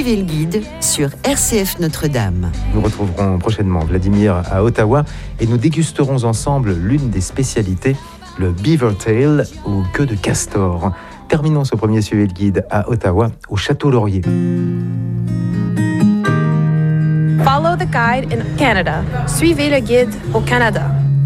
Suivez le guide sur RCF Notre-Dame. Nous retrouverons prochainement Vladimir à Ottawa et nous dégusterons ensemble l'une des spécialités, le beaver tail ou queue de castor. Terminons ce premier Suivez le guide à Ottawa, au Château Laurier. Follow the guide in Canada. Suivez le guide au Canada.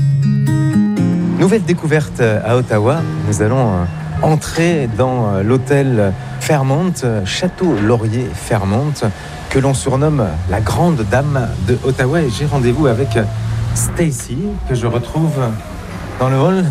Nouvelle découverte à Ottawa. Nous allons entrer dans l'hôtel Fairmont, Château Laurier Fairmont, que l'on surnomme la grande dame de Ottawa. Et j'ai rendez-vous avec Stacy, que je retrouve dans le hall.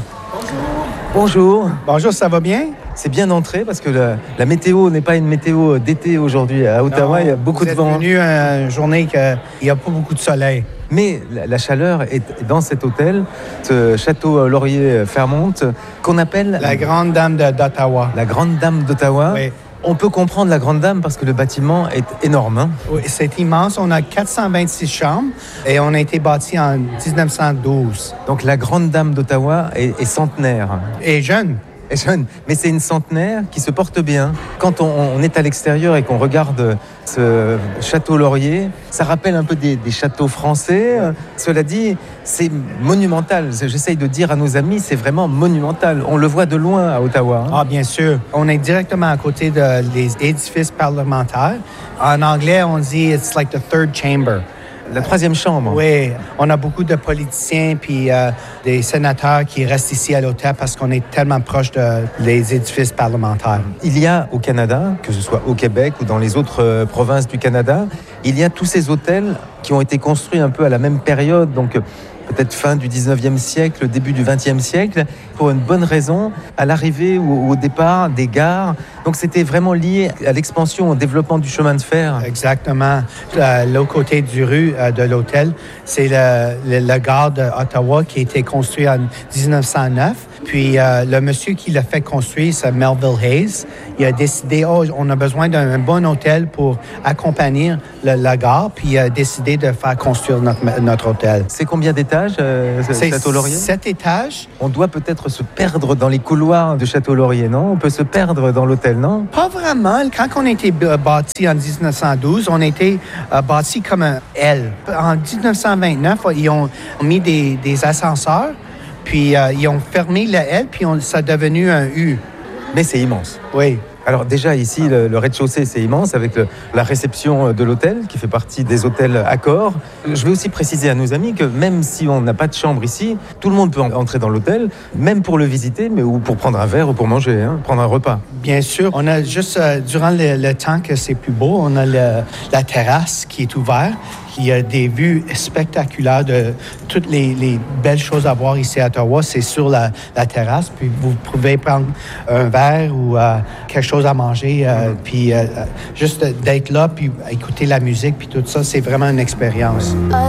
Bonjour. Bonjour, ça va bien? C'est bien d'entrer parce que la météo n'est pas une météo d'été aujourd'hui à Ottawa. Non, il y a beaucoup de vent. Vous êtes venu une journée qu'il n'y a pas beaucoup de soleil. Mais la chaleur est dans cet hôtel, ce Château Laurier Fairmont, qu'on appelle La grande dame d'Ottawa. La grande dame d'Ottawa. Oui. On peut comprendre la grande dame parce que le bâtiment est énorme. Hein? Oui, c'est immense. On a 426 chambres et on a été bâti en 1912. Donc la grande dame d'Ottawa est centenaire. Et jeune. est jeune, mais c'est une centenaire qui se porte bien. Quand on est à l'extérieur et qu'on regarde ce château Laurier, ça rappelle un peu des châteaux français. Cela dit, c'est monumental. J'essaye de dire à nos amis, c'est vraiment monumental. On le voit de loin à Ottawa. Hein. Ah, bien sûr. On est directement à côté des édifices parlementaires. En anglais, on dit « it's like the third chamber ». La troisième chambre. Oui, on a beaucoup de politiciens puis des sénateurs qui restent ici à l'hôtel parce qu'on est tellement proche des édifices parlementaires. Il y a au Canada, que ce soit au Québec ou dans les autres provinces du Canada, il y a tous ces hôtels qui ont été construits un peu à la même période, donc peut-être fin du 19e siècle, début du 20e siècle, pour une bonne raison, à l'arrivée ou au départ des gares. Donc c'était vraiment lié à l'expansion, au développement du chemin de fer. Exactement. L'autre côté du rue de l'hôtel, c'est le gare d'Ottawa qui a été construit en 1909. Puis le monsieur qui l'a fait construire, c'est Melville Hayes. Il a décidé, on a besoin d'un bon hôtel pour accompagner la gare, puis il a décidé de faire construire notre hôtel. C'est combien d'étages, c'est Château Laurier? 7 étages. On doit peut-être se perdre dans les couloirs de Château Laurier, non? On peut se perdre dans l'hôtel, non? Pas vraiment. Quand on a été bâti en 1912, on a été bâti comme un L. En 1929, ils ont mis des ascenseurs, puis ils ont fermé le L, puis ça a devenu un U. Mais c'est immense. Oui. Alors déjà ici, le rez-de-chaussée, c'est immense avec la réception de l'hôtel qui fait partie des hôtels Accor. Je vais aussi préciser à nos amis que même si on n'a pas de chambre ici, tout le monde peut entrer dans l'hôtel, même pour le visiter, mais ou pour prendre un verre ou pour manger, prendre un repas. Bien sûr. On a juste, durant le temps que c'est plus beau, on a la terrasse qui est ouverte. Il y a des vues spectaculaires de toutes les belles choses à voir ici à Ottawa. C'est sur la terrasse, puis vous pouvez prendre un verre ou quelque chose à manger, puis juste d'être là, puis écouter la musique, puis tout ça, c'est vraiment une expérience.